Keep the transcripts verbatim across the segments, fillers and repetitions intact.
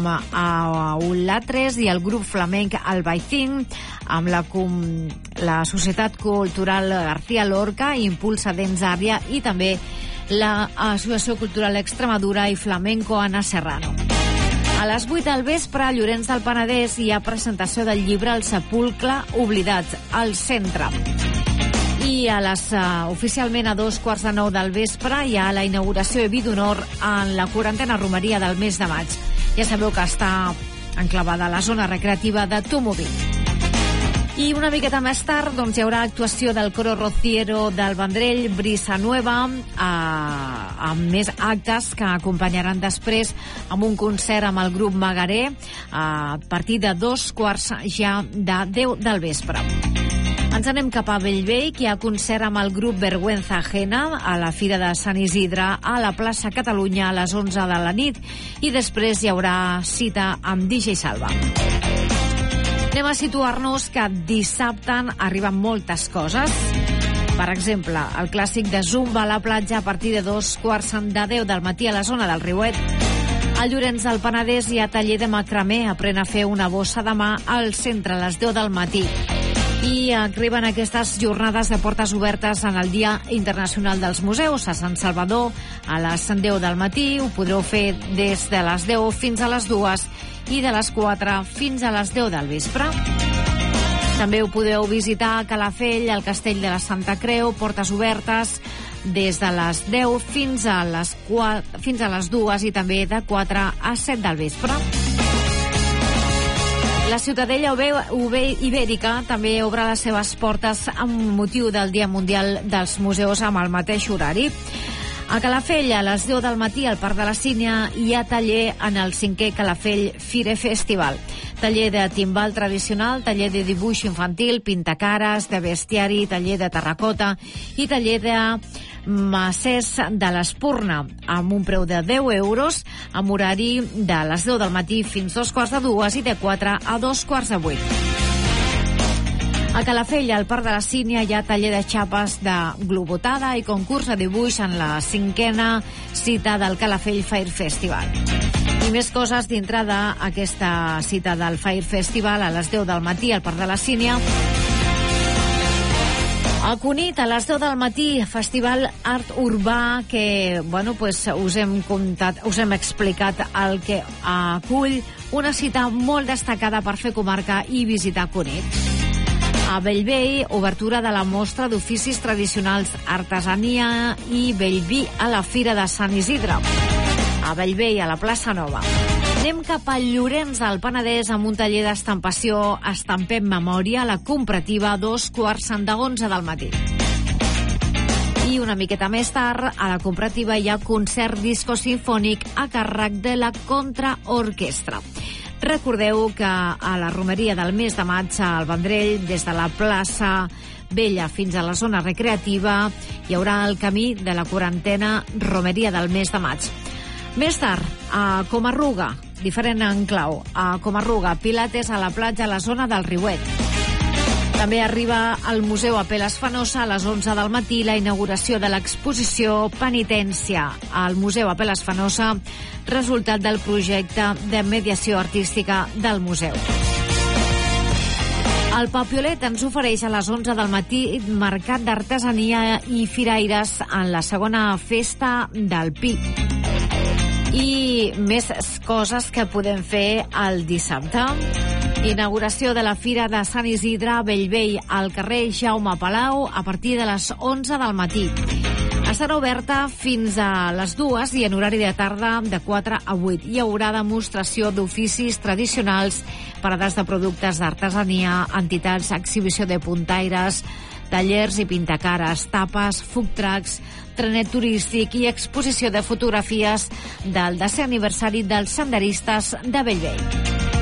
a Ulatres i el grup flamenc Albaicín, amb la, com, la Societat Cultural García Lorca, Impulsa Dents Ària i també l'Associació Cultural Extremadura i Flamenco Ana Serrano. A les vuit del vespre, a Llorenç del Penedès, hi ha presentació del llibre El sepulcre oblidat, al centre. I a les, uh, oficialment a dos quarts de nou del vespre hi ha la inauguració i vi d'honor en la quarantena romeria del mes de maig. Ja sabeu que està enclavada a la zona recreativa de Tumoví. I una miqueta més tard doncs, hi haurà actuació del Coro Rociero del Vendrell, Brisa Nueva, eh, amb més actes que acompanyaran després amb un concert amb el grup Magaré a partir de dos quarts ja de deu del vespre. Ens anem cap a Bellvei, que hi ha concert amb el grup Vergüenza Ajena a la Fira de Sant Isidre a la plaça Catalunya a les onze de la nit i després hi haurà cita amb D J Salva. Anem a situar-nos que dissabte arriben moltes coses. Per exemple, el clàssic de Zumba a la platja a partir de dos quarts de deu del matí a la zona del Riuet. A Llorenç del Penedès hi ha taller de macramé, aprèn a fer una bossa de mà al centre a les deu del matí. I arriben aquestes jornades de portes obertes en el Dia Internacional dels Museus a Sant Salvador a les deu del matí. Ho podreu fer des de les deu fins a les dues i de les quatre fins a les deu del vespre. També ho podeu visitar a Calafell, al Castell de la Santa Creu, portes obertes des de les deu fins a les, quatre, fins a les dues i també de quatre a set del vespre. La Ciutadella Ibèrica també obre les seves portes amb motiu del Dia Mundial dels Museus amb el mateix horari. A Calafell, a les deu del matí, al Parc de la Sínia, hi ha taller en el cinquè Calafell Fire Festival. Taller de timbal tradicional, taller de dibuix infantil, pintacares, de bestiari, taller de terracota i taller de macers de l'Espurna, amb un preu de deu euros, amb horari de les deu del matí fins dos quarts de dues i de quatre a dos quarts de vuit. A Calafell, al Parc de la Sínia, hi ha taller de xapes de globotada i concurs de dibuix en la cinquena cita del Calafell Fire Festival. I més coses dintre d'aquesta cita del Fire Festival a les deu del matí al Parc de la Sínia. A Cunit, a les deu del matí, Festival Art Urbà, que bueno, pues, us hem contat, us hem explicat el que acull una cita molt destacada per fer comarca i visitar Cunit. A Bellvei, obertura de la mostra d'oficis tradicionals, artesania i Bellví a la Fira de Sant Isidre. A Bellvei, a la plaça Nova. Anem cap a Llorenç del Penedès amb un taller d'estampació Estampem Memòria a la Comparativa a dos quarts de onze del matí. I una miqueta més tard, a la Comparativa hi ha concert disco sinfònic a càrrec de la Contraorquestra. Recordeu que a la romeria del mes de maig al Vendrell, des de la plaça Vella fins a la zona recreativa, hi haurà el camí de la quarantena romeria del mes de maig. Més tard, a Comarruga, diferent enclau, a Comarruga, Pilates a la platja a la zona del Riuet. També arriba al Museu Apel·les Fenosa a les onze del matí la inauguració de l'exposició Penitència al Museu Apel·les Fenosa, resultat del projecte de mediació artística del museu. El Papiolet ens ofereix a les onze del matí mercat d'artesania i firaires en la segona festa del Pi. I més coses que podem fer el dissabte. Inauguració de la Fira de Sant Isidre a Bellvei al carrer Jaume Palau a partir de les onze del matí. Estarà oberta fins a les dues i en horari de tarda de quatre a vuit. Hi haurà demostració d'oficis tradicionals, parades de productes d'artesania, entitats, exhibició de puntaires, tallers i pintacares, tapes, food trucks, trenet turístic i exposició de fotografies del desè aniversari dels senderistes de Bellvei.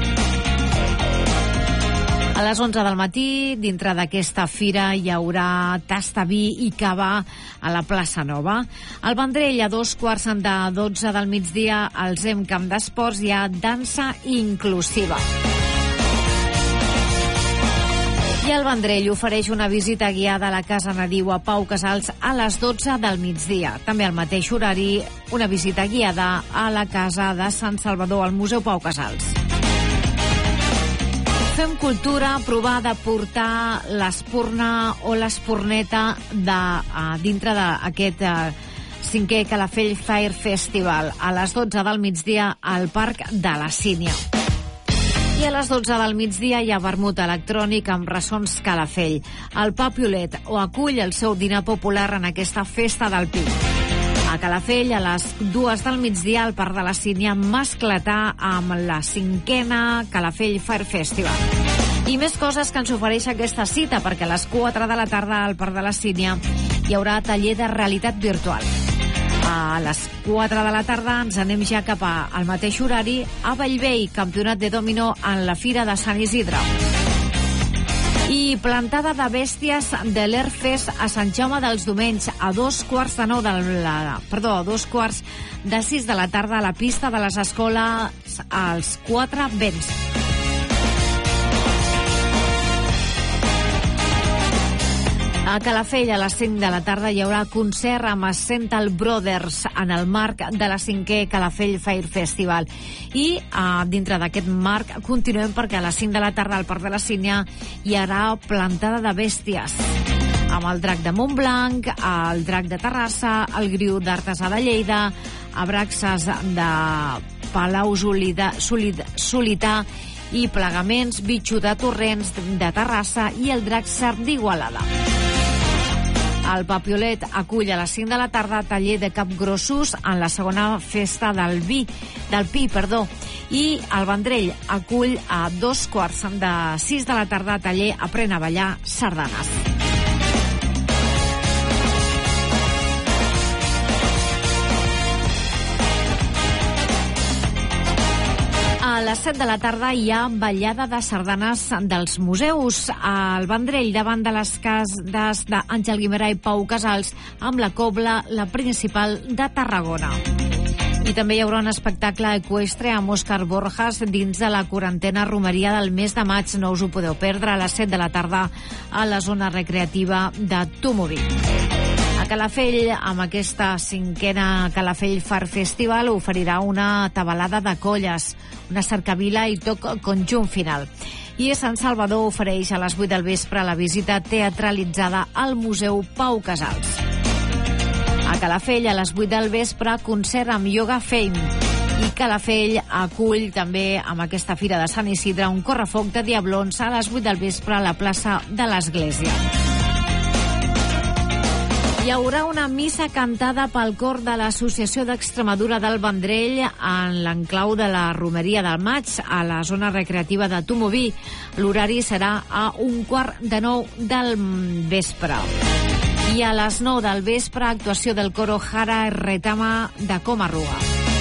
A les onze del matí, dintre d'aquesta fira, hi haurà tastaví i cava a la plaça Nova. Al Vendrell, a dos quarts de dotze del migdia, al Zem Camp d'Esports, hi ha dansa inclusiva. I el Vendrell ofereix una visita guiada a la Casa Nadiua Pau Casals a les dotze del migdia. També al mateix horari, una visita guiada a la Casa de Sant Salvador, al Museu Pau Casals. Fem cultura, provar de portar l'espurna o l'espurneta de, uh, dintre d'aquest uh, cinquè Calafell Fire Festival a les dotze del migdia al Parc de la Sínia. I a les dotze del migdia hi ha vermut electrònic amb ressons Calafell. El Papiolet o acull el seu dinar popular en aquesta festa del pi. A Calafell, a les dues del migdia, al Parc de la Sínia, mascletà amb la cinquena Calafell Fire Festival. I més coses que ens ofereix aquesta cita, perquè a les quatre de la tarda al Parc de la Sínia hi haurà taller de realitat virtual. A les quatre de la tarda ens anem ja cap al mateix horari a Bellvei, campionat de dominó en la Fira de Sant Isidre. I plantada de bèsties de l'Airfest a Sant Jaume dels Domenys a dos quarts de nou de la... Perdó, a dos quarts de sis de la tarda a la pista de les escoles als Quatre Vents. A Calafell, a les cinc de la tarda, hi haurà concert amb Sental Brothers en el marc de la cinquè Calafell Fire Festival. I uh, dintre d'aquest marc continuem perquè a les cinc de la tarda al Parc de la Sínia hi haurà plantada de bèsties amb el drac de Montblanc, el drac de Terrassa, el griu d'Artesà de Lleida, abraxes de Palau Solida, Solid, Solità i plegaments, bitxo de Torrents de Terrassa i el drac Sard d'Igualada. El Papiolet acull a les cinc de la tarda taller de capgrossos en la segona festa del vi, del pi, perdó. I el Vendrell acull a dos quarts de sis de la tarda taller Aprèn a ballar sardanes. A les set de la tarda hi ha ballada de sardanes dels museus al Vendrell davant de les cases d'Àngel Guimerà i Pau Casals amb la cobla, la principal de Tarragona. I també hi haurà un espectacle eqüestre amb Òscar Borjas dins de la quarantena romeria del mes de maig. No us ho podeu perdre a les set de la tarda a la zona recreativa de Tumoví. A Calafell, amb aquesta cinquena Calafell Fire Festival, oferirà una tabalada de colles, una cercavila i toc conjunt final. I a Sant Salvador ofereix a les vuit del vespre la visita teatralitzada al Museu Pau Casals. A Calafell, a les vuit del vespre, concert amb Yoga Fame. I Calafell acull també amb aquesta Fira de Sant Isidre un correfoc de diablons a les vuit del vespre a la plaça de l'Església. Hi haurà una missa cantada pel cor de l'Associació d'Extremadura del Vendrell en l'enclau de la Romeria del Maig, a la zona recreativa de Tumoví. L'horari serà a un quart de nou del vespre. I a les nou del vespre, actuació del coro Jara Retama de Comarruga.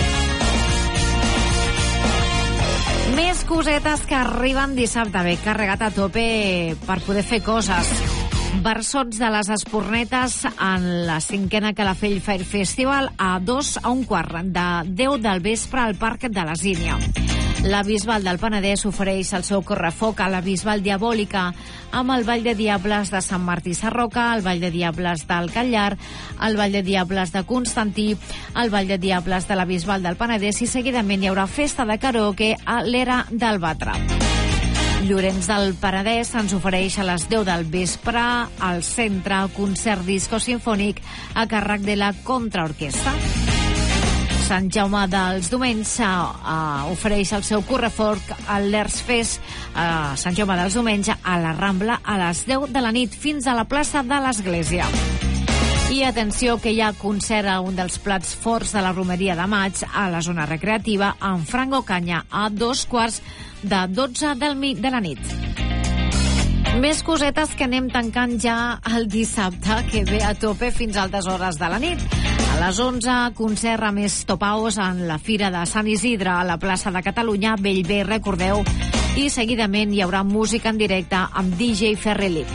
Més cosetes que arriben dissabte. Bé, carregat a tope per poder fer coses. Versots de les espurnetes en la cinquena Calafell Fire Festival a dos a un quart de deu del vespre al Parc de la Sínia. La Bisbal del Penedès ofereix el seu correfoc a la Bisbal Diabòlica amb el Ball de Diables de Sant Martí Sarroca, el Ball de Diables del Catllar, el Ball de Diables de Constantí, el Ball de Diables de la Bisbal del Penedès i seguidament hi haurà festa de karaoke a l'Era del Batre. Llorenç del Penedès ens ofereix a les deu del vespre al centre concert disco sinfònic a càrrec de la Contraorquestra. Sant Jaume dels Domenys uh, ofereix el seu correfoc al Lers Fest a uh, Sant Jaume dels Domenys a la Rambla a les deu de la nit fins a la plaça de l'Església. I atenció que hi ha concert a un dels plats forts de la Romeria de Maig a la zona recreativa amb Frango Canya a dos quarts de dotze del mi de la nit. Més cosetes que anem tancant ja el dissabte, que ve a tope fins a altes hores de la nit. A les onze, concert amb Estopaos en la Fira de Sant Isidre a la plaça de Catalunya, Bellver, recordeu, i seguidament hi haurà música en directe amb D J Ferrelip.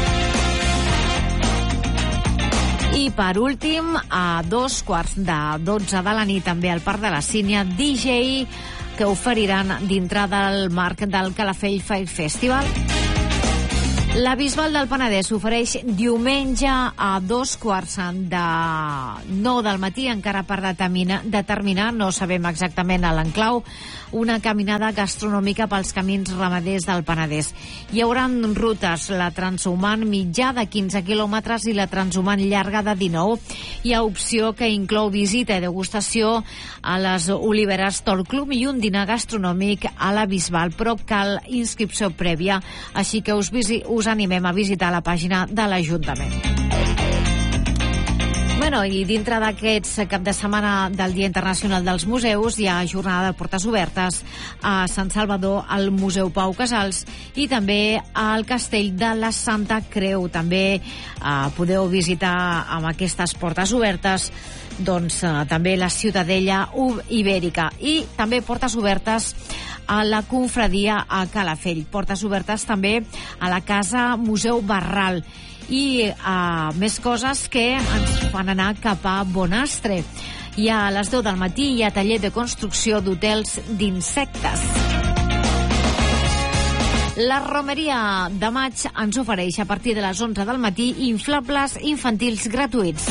I per últim, a dos quarts de dotze de la nit, també al Parc de la Sínia, D J que oferiran dintre del marc del Calafell Fire Festival. La Bisbal del Penedès ofereix diumenge a dos quarts de nou del matí, encara per determinar, determinar, no sabem exactament a l'enclau, una caminada gastronòmica pels camins ramaders del Penedès. Hi haurà rutes, la transhumant mitjà de quinze quilòmetres i la transhumant llarga de dinou. Hi ha opció que inclou visita i degustació a les Oliveres Tol Club i un dinar gastronòmic a la Bisbal, però cal inscripció prèvia, així que us, visi, us animem a visitar la pàgina de l'Ajuntament. Bueno, i dintre d'aquests cap de setmana del Dia Internacional dels Museus hi ha jornada de portes obertes a Sant Salvador, al Museu Pau Casals i també al Castell de la Santa Creu. També eh, podeu visitar amb aquestes portes obertes doncs eh, també la Ciutadella Ibèrica i també portes obertes a la confraria a Calafell. Portes obertes també a la Casa Museu Barral i uh, més coses que ens fan anar cap a Bonastre. I a les deu del matí hi ha taller de construcció d'hotels d'insectes. La Romeria de Maig ens ofereix a partir de les onze del matí inflables infantils gratuïts.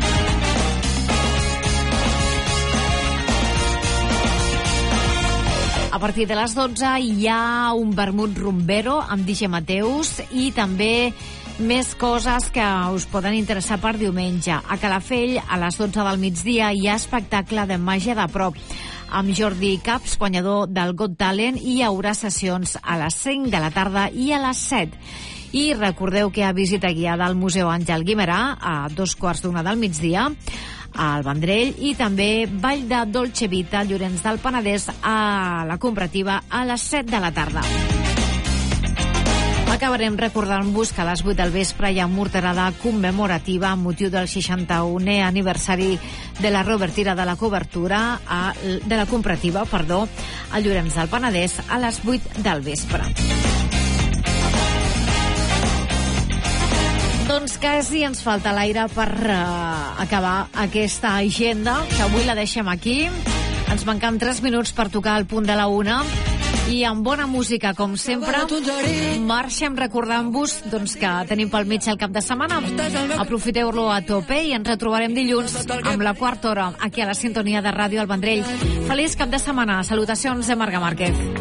A partir de les dotze hi ha un vermut rumbero amb D J Mateus i també més coses que us poden interessar per diumenge. A Calafell, a les dotze del migdia, hi ha espectacle de màgia de prop amb Jordi Caps, guanyador del Got Talent, i hi haurà sessions a les cinc de la tarda i a les set. I recordeu que hi ha visita guiada al Museu Àngel Guimerà a dos quarts d'una del migdia al Vendrell i també ball de Dolce Vita al Llorenç del Penedès a la Comparativa a les set de la tarda. Acabarem recordant-vos que a les vuit del vespre hi ha morterada commemorativa amb motiu del seixanta-unè aniversari de la reobertura de la cobertura a, de la comparativa, perdó, al Llorenç del Penedès a les vuit del vespre. Doncs quasi ens falta l'aire per uh, acabar aquesta agenda, que avui la deixem aquí. Ens manquen tres minuts per tocar el punt de la una. I amb bona música, com sempre, marxem recordant-vos doncs, que tenim pel mig el cap de setmana. Aprofiteu-lo a tope i ens retrobarem dilluns amb la quarta hora aquí a la sintonia de Ràdio El Vendrell. Feliç cap de setmana. Salutacions de Marga Márquez.